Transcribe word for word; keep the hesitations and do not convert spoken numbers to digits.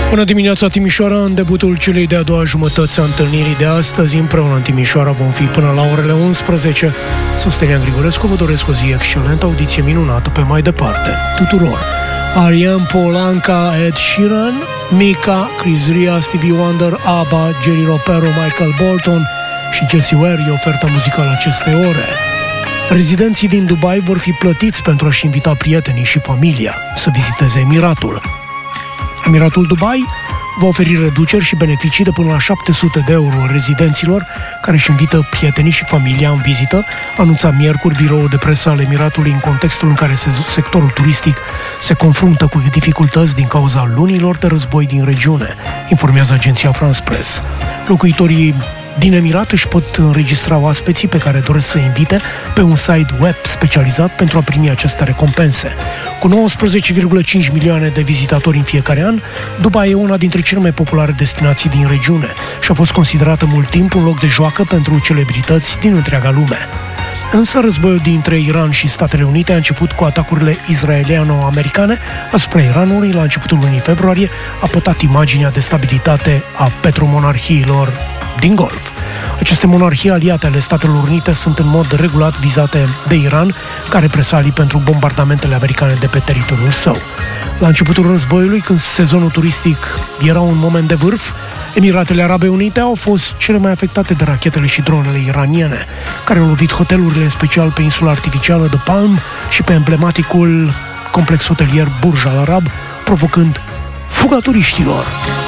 Bună dimineața, Timișoara, în debutul celei de-a doua jumătăți a întâlnirii de astăzi. Împreună în Timișoara vom fi până la orele unsprezece. Sustenian Grigorescu, vă doresc o zi excelentă, audiție minunată pe mai departe. Tuturor! Ariane, Polanca, Ed Sheeran, Mika, Chris Ria, Stevie Wonder, ABBA, Jerry Ropero, Michael Bolton și Jessie Ware e oferta muzicală acestei ore. Rezidenții din Dubai vor fi plătiți pentru a-și invita prietenii și familia să viziteze Emiratul. Emiratul Dubai va oferi reduceri și beneficii de până la șapte sute de euro rezidenților care își invită prietenii și familia în vizită, anunța miercuri biroul de presă al Emiratului în contextul în care sectorul turistic se confruntă cu dificultăți din cauza lunilor de război din regiune, informează agenția France Press. Locuitorii din Emirat își pot înregistra oaspeții pe care doresc să invite pe un site web specializat pentru a primi aceste recompense. Cu nouăsprezece virgulă cinci milioane de vizitatori în fiecare an, Dubai e una dintre cele mai populare destinații din regiune și a fost considerată mult timp un loc de joacă pentru celebrități din întreaga lume. Însă războiul dintre Iran și Statele Unite a început cu atacurile israeliano-americane asupra Iranului la începutul lunii februarie, a pătat imaginea de stabilitate a petromonarhiilor din Golf. Aceste monarhii aliate ale Statelor Unite sunt în mod regulat vizate de Iran, ca represalii pentru bombardamentele americane de pe teritoriul său. La începutul războiului, când sezonul turistic era un moment de vârf, Emiratele Arabe Unite au fost cele mai afectate de rachetele și dronele iraniene, care au lovit hotelurile, în special pe insula artificială de Palm și pe emblematicul complex hotelier Burj Al Arab, provocând fuga turiștilor.